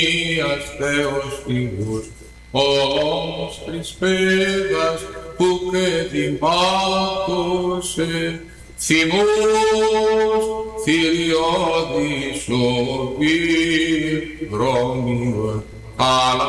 Θεός Υιούς, ως της πέδας που και την πάτωσε, θυμούς θηριώδης ο πυρ δρόμιον, αλλά